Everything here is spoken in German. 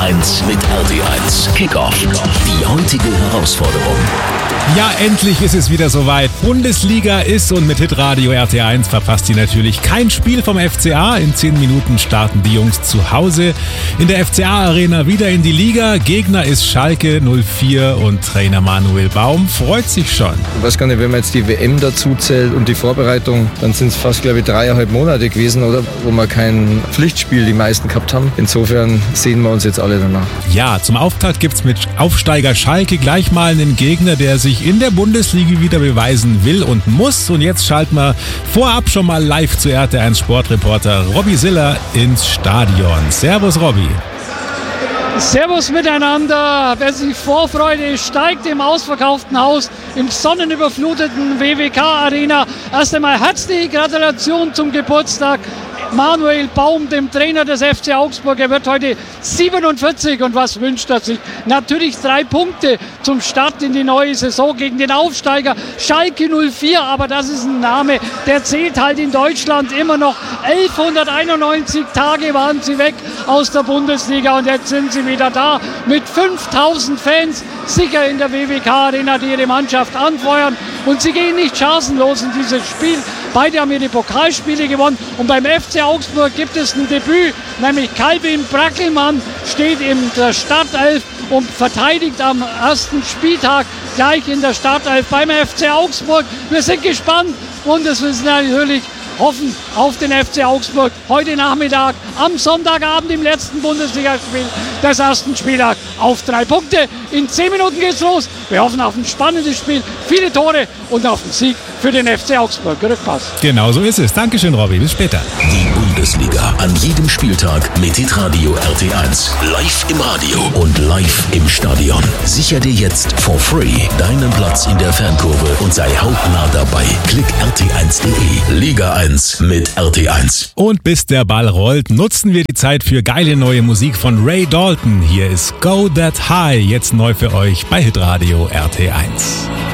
1 mit RT1. Kickoff. Die heutige Herausforderung. Ja, endlich ist es wieder soweit. Bundesliga ist und mit Hitradio RT1 verpasst ihr natürlich kein Spiel vom FCA. In 10 Minuten starten die Jungs zu Hause in der FCA-Arena wieder in die Liga. Gegner ist Schalke 04 und Trainer Manuel Baum freut sich schon. Ich weiß gar nicht, wenn man jetzt die WM dazu zählt und die Vorbereitung, dann sind es fast, glaube ich, 3,5 Monate gewesen, oder? Wo wir kein Pflichtspiel die meisten gehabt haben. Insofern sehen wir uns jetzt alle danach. Ja, zum Auftakt gibt es mit Aufsteiger Schalke gleich mal einen Gegner, der sich in der Bundesliga wieder beweisen will und muss. Und jetzt schalten wir vorab schon mal live zu RT1 Sportreporter Robby Siller ins Stadion. Servus, Robby. Servus miteinander. Wer sich Vorfreude steigt im ausverkauften Haus, im sonnenüberfluteten WWK-Arena. Erst einmal herzliche Gratulation zum Geburtstag Manuel Baum, dem Trainer des FC Augsburg. Er wird heute 47 und was wünscht er sich? Natürlich 3 Punkte zum Start in die neue Saison gegen den Aufsteiger Schalke 04, aber das ist ein Name, der zählt halt in Deutschland immer noch. 1191 Tage waren sie weg aus der Bundesliga und jetzt sind sie wieder da mit 5000 Fans, sicher in der WWK-Arena, die ihre Mannschaft anfeuern und sie gehen nicht chancenlos in dieses Spiel. Beide haben ihre Pokalspiele gewonnen und beim FC Augsburg gibt es ein Debüt, nämlich Calvin Brackelmann steht in der Startelf und verteidigt am ersten Spieltag gleich in der Startelf beim FC Augsburg. Wir sind gespannt und es ist natürlich hoffen auf den FC Augsburg heute Nachmittag am Sonntagabend im letzten Bundesligaspiel des ersten Spieltags auf 3 Punkte. In 10 Minuten geht's los. Wir hoffen auf ein spannendes Spiel, viele Tore und auf einen Sieg für den FC Augsburg. Rückpass. Genau so ist es. Dankeschön, Robby. Bis später. Die Bundesliga an jedem Spieltag mit Hitradio RT1. Live im Radio und live im Stadion. Sicher dir jetzt for free deinen Platz in der Fankurve und sei hautnah dabei. Klick rt1.de. Liga 1 mit RT1. Und bis der Ball rollt, nutzen wir die Zeit für geile neue Musik von Ray Dalton. Hier ist Go That High, jetzt neu für euch bei Hitradio RT1.